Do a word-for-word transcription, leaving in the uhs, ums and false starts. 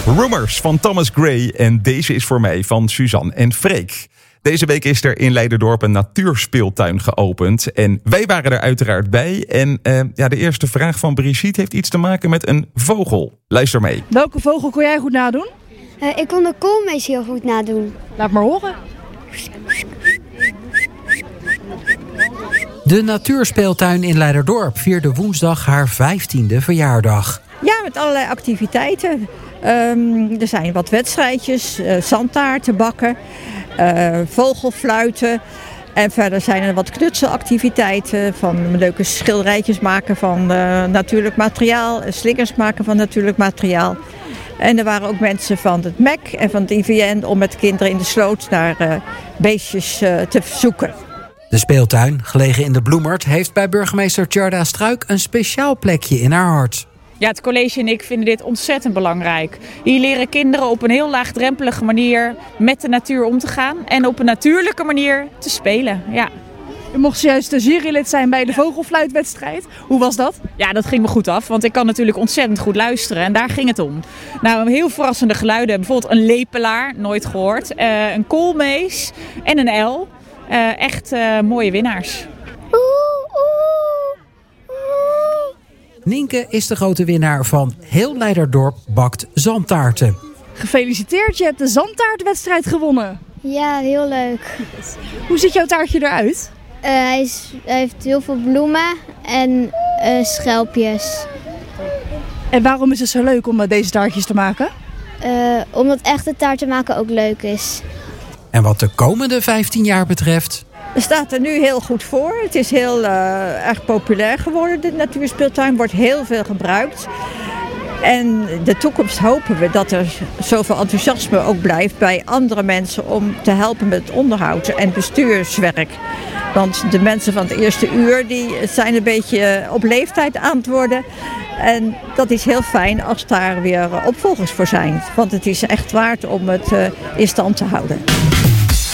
Rumors van Thomas Gray en deze is voor mij van Suzanne en Freek. Deze week is er in Leiderdorp een natuurspeeltuin geopend. En wij waren er uiteraard bij. En uh, ja, de eerste vraag van Brigitte heeft iets te maken met een vogel. Luister mee. Welke vogel kon jij goed nadoen? Uh, ik kon de koolmees heel goed nadoen. Laat maar horen. De natuurspeeltuin in Leiderdorp vierde woensdag haar vijftiende verjaardag. Ja, met allerlei activiteiten. Um, er zijn wat wedstrijdjes, uh, zandtaarten bakken, uh, vogelfluiten. En verder zijn er wat knutselactiviteiten, van leuke schilderijtjes maken van uh, natuurlijk materiaal, slingers maken van natuurlijk materiaal. En er waren ook mensen van het M E C en van het I V N om met kinderen in de sloot naar uh, beestjes uh, te zoeken. De speeltuin, gelegen in de Bloemert, heeft bij burgemeester Tjarda Struik een speciaal plekje in haar hart. Ja, het college en ik vinden dit ontzettend belangrijk. Hier leren kinderen op een heel laagdrempelige manier met de natuur om te gaan en op een natuurlijke manier te spelen. Ja. Je mocht juist de jurylid zijn bij de vogelfluitwedstrijd. Hoe was dat? Ja, dat ging me goed af, want ik kan natuurlijk ontzettend goed luisteren en daar ging het om. Nou, heel verrassende geluiden, bijvoorbeeld een lepelaar, nooit gehoord, uh, een koolmees en een uil. Uh, echt uh, mooie winnaars. Nienke is de grote winnaar van Heel Leiderdorp bakt zandtaarten. Gefeliciteerd, je hebt de zandtaartwedstrijd gewonnen. Ja, heel leuk. Hoe ziet jouw taartje eruit? Uh, hij, is, hij heeft heel veel bloemen en uh, schelpjes. En waarom is het zo leuk om deze taartjes te maken? Uh, omdat echte taarten maken ook leuk is. En wat de komende vijftien jaar betreft? Het staat er nu heel goed voor. Het is heel uh, erg populair geworden. De natuurspeeltuin wordt heel veel gebruikt. En de toekomst hopen we dat er zoveel enthousiasme ook blijft bij andere mensen om te helpen met het onderhoud en bestuurswerk. Want de mensen van het eerste uur die zijn een beetje op leeftijd aan het worden. En dat is heel fijn als daar weer opvolgers voor zijn. Want het is echt waard om het uh, in stand te houden.